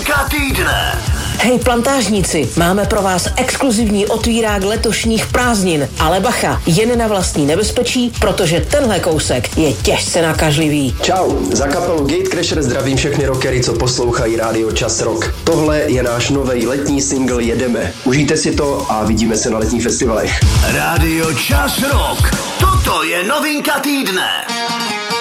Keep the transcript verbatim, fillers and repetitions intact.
Novinka týdne. Hej plantážníci, máme pro vás exkluzivní otvírák letošních prázdnin, ale bacha, jen na vlastní nebezpečí, protože tenhle kousek je těžce nakažlivý. Čau, za kapelu Gatecrasher zdravím všechny rockery, co poslouchají rádio Čas Rock. Tohle je náš nový letní single Jedeme. Užijte si to a vidíme se na letních festivalech. Rádio Čas Rock. Toto je novinka týdne.